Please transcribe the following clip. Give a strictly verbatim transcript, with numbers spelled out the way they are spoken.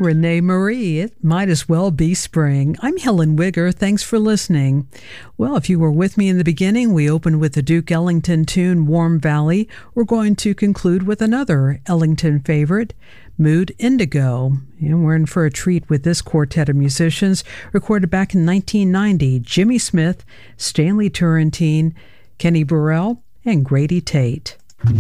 Renee Marie, it might as well be spring. I'm Helen Wigger. Thanks for listening. Well, if you were with me in the beginning, we opened with the Duke Ellington tune, Warm Valley. We're going to conclude with another Ellington favorite, Mood Indigo. And we're in for a treat with this quartet of musicians, recorded back in nineteen ninety. Jimmy Smith, Stanley Turrentine, Kenny Burrell, and Grady Tate.